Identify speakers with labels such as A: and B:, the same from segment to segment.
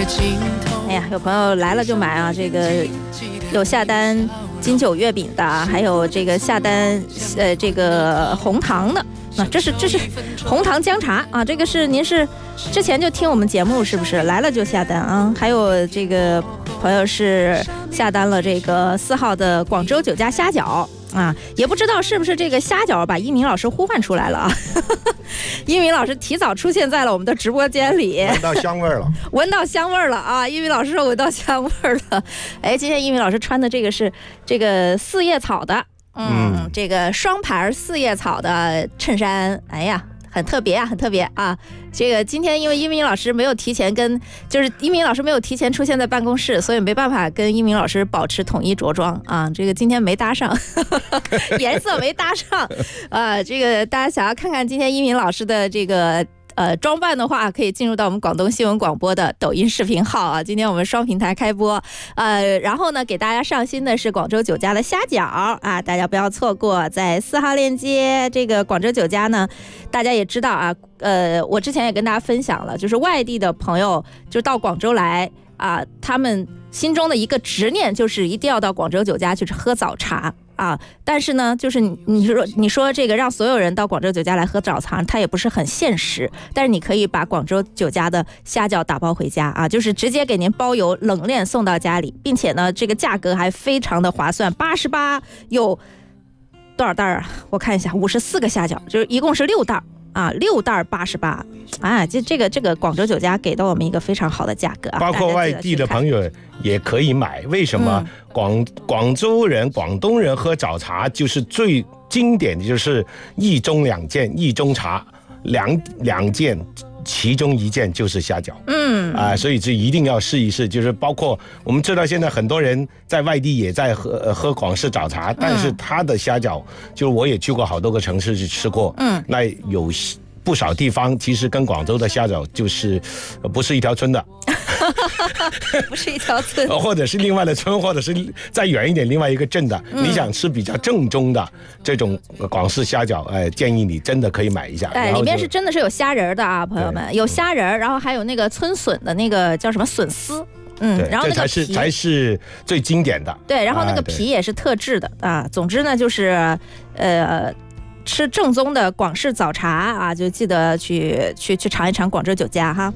A: 哎呀，有朋友来了就买啊，这个有下单金九月饼的，还有这个下单这个红糖的。这是红糖姜茶啊，这个是您是之前就听我们节目是不是来了就下单啊？还有这个朋友是下单了这个4号的广州酒家虾饺啊，也不知道是不是这个虾饺把一鸣老师呼唤出来了啊。一鸣老师提早出现在了我们的直播间里，
B: 闻到香味了，
A: 闻到香味了啊！一鸣老师说闻到香味了。哎，今天一鸣老师穿的这个是这个4叶草的。这个双牌4叶草的衬衫，哎呀，很特别啊，很特别啊！这个今天因为一鸣老师没有提前就是一鸣老师没有提前出现在办公室，所以没办法跟一鸣老师保持统一着装啊。这个今天没搭上，颜色没搭上啊。这个大家想要看看今天一鸣老师的这个。装扮的话，可以进入到我们广东新闻广播的抖音视频号啊。今天我们双平台开播，然后呢，给大家上新的是广州酒家的虾饺啊，大家不要错过。在4号链接，这个广州酒家呢，大家也知道啊，我之前也跟大家分享了，就是外地的朋友就到广州来啊，他们心中的一个执念就是一定要到广州酒家去喝早茶。啊，但是呢，就是你说这个让所有人到广州酒家来喝早茶，它也不是很现实。但是你可以把广州酒家的虾饺打包回家啊，就是直接给您包邮冷链送到家里，并且呢，这个价格还非常的划算，88有多少袋啊？我看一下，54个虾饺，就是一共是6袋。啊，6袋88，啊，这个广州酒家给到我们一个非常好的价格啊，
B: 包括外地的朋友也可以买。为什么？广州人、广东人喝早茶就是最经典的就是一盅2件，一盅茶两件。其中一件就是虾饺，所以这一定要试一试。就是包括我们知道现在很多人在外地也在喝广式早茶，但是他的虾饺，就是我也去过好多个城市去吃过，那有不少地方其实跟广州的虾饺就是不是一条村的。
A: 不是一条村，
B: 或者是另外的村，或者是再远一点另外一个镇的，你想吃比较正宗的这种广式虾饺，建议你真的可以买一下。
A: 里面是真的是有虾仁的啊，朋友们，有虾仁，然后还有那个春笋的那个叫什么笋丝，然后那个
B: 这才是最经典的。
A: 对，然后那个皮也是特制的啊。总之呢，就是吃正宗的广式早茶啊，就记得去尝一尝广州酒家哈。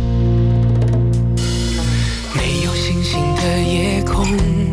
C: 夜空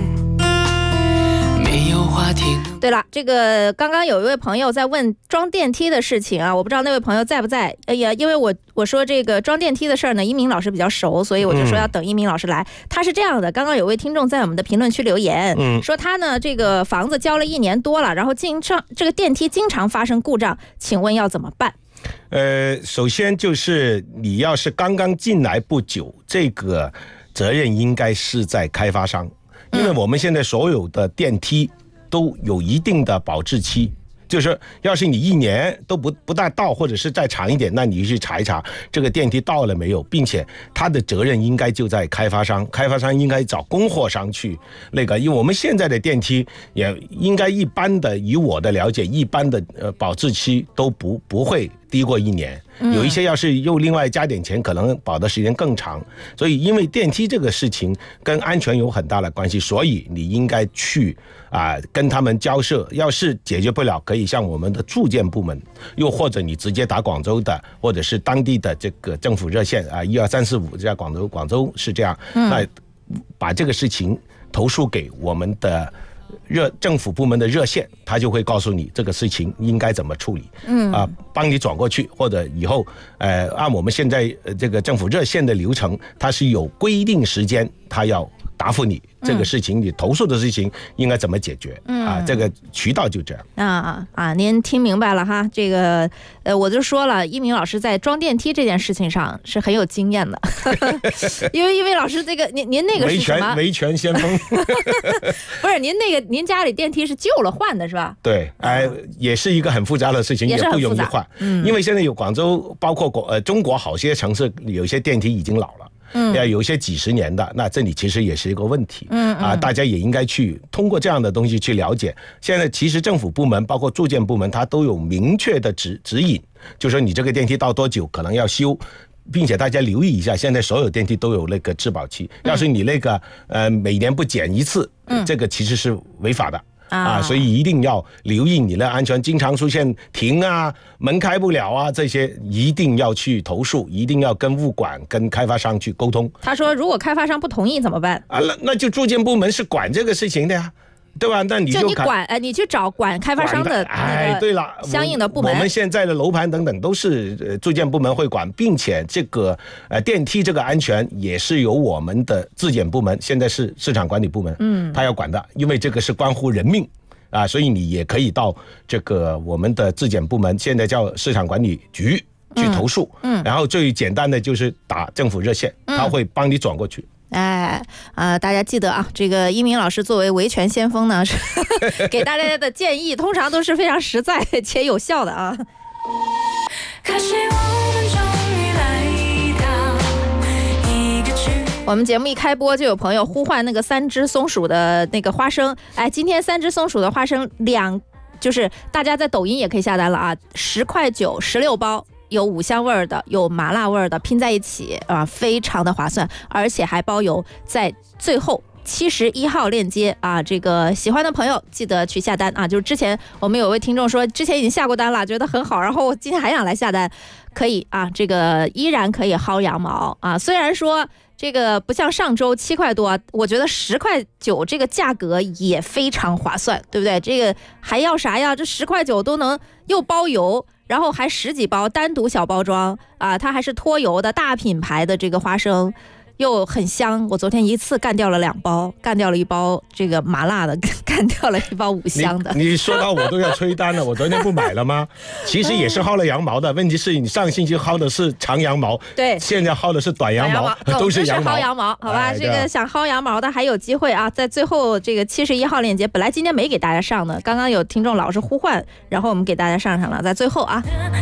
C: 没有话题。
A: 对了，这个刚刚有一位朋友在问装电梯的事情啊，我不知道那位朋友在不在。哎呀，因为我说这个装电梯的事儿呢，一鸣老师比较熟，所以我就说要等一鸣老师来。他是这样的，刚刚有位听众在我们的评论区留言，说他呢这个房子交了1年多了，然后这个电梯经常发生故障，请问要怎么办？
B: 首先就是你要是刚刚进来不久，这个责任应该是在开发商，因为我们现在所有的电梯都有一定的保质期，就是要是你1年都不大到，或者是再长一点，那你去查一查这个电梯到了没有，并且它的责任应该就在开发商，开发商应该找供货商去那个，因为我们现在的电梯也应该一般的，以我的了解，一般的保质期都不会低过1年，有一些要是又另外加点钱，可能保的时间更长。所以因为电梯这个事情跟安全有很大的关系，所以你应该去跟他们交涉，要是解决不了，可以向我们的住建部门，又或者你直接打广州的或者是当地的这个政府热线12345，在广州是这样，那把这个事情投诉给我们的政府部门的热线，他就会告诉你这个事情应该怎么处理，帮你转过去，或者以后按我们现在这个政府热线的流程，它是有规定时间，他要答复你这个事情，你投诉的事情应该怎么解决，这个渠道就这样。
A: 您听明白了哈？这个我就说了，一鸣老师在装电梯这件事情上是很有经验的，因为一鸣老师这个您那个是什么？
B: 维权先锋。
A: 不是您家里电梯是旧了换的是吧？
B: 对，也是一个很复杂的事情，也不容易换，因为现在有广州，包括中国好些城市，有些电梯已经老了。有些几十年的，那这里其实也是一个问题，大家也应该去通过这样的东西去了解。现在其实政府部门包括住建部门，它都有明确的指引，就说你这个电梯到多久可能要修， 并且大家留意一下，现在所有电梯都有那个质保期，要是你那个每年不检一次，这个其实是违法的。所以一定要留意你的安全，经常出现停啊、门开不了啊，这些一定要去投诉，一定要跟物管、跟开发商去沟通。
A: 他说，如果开发商不同意怎么办？
B: 那就住建部门是管这个事情的呀。对吧？那你就
A: 你去找管开发商的
B: 对了，
A: 相应的部门。
B: 我们现在的楼盘等等都是住建部门会管，并且这个电梯这个安全也是由我们的质检部门，现在是市场管理部门，他要管的，因为这个是关乎人命所以你也可以到这个我们的质检部门，现在叫市场管理局去投诉，然后最简单的就是打政府热线，他会帮你转过去。
A: 大家记得啊，这个一鸣老师作为维权先锋呢，给大家的建议通常都是非常实在且有效的啊。我们节目一开播就有朋友呼唤那个3只松鼠的那个花生，今天3只松鼠的花生就是大家在抖音也可以下单了啊，10.9块16包。有五香味儿的，有麻辣味儿的，拼在一起非常的划算，而且还包邮。在最后71号链接这个喜欢的朋友记得去下单啊！就是之前我们有位听众说，之前已经下过单了，觉得很好，然后今天还想来下单，可以这个依然可以薅羊毛虽然说这个不像上周7块多，我觉得10.9块这个价格也非常划算，对不对？这个还要啥呀？这10.9块都能又包邮。然后还10几包单独小包装它还是脱油的大品牌的这个花生，又很香。我昨天一次干掉了2包，干掉了1包这个麻辣的，干掉了1包五香的。
B: 你说到我都要催单了，我昨天不买了吗？其实也是薅了羊毛的，问题是你上星期薅的是长羊毛，
A: 对，
B: 现在薅的是短羊毛，都是羊毛。
A: 薅羊毛，好吧？这个想薅羊毛的还有机会在最后这个71号链接，本来今天没给大家上的，刚刚有听众老是呼唤，然后我们给大家上了，在最后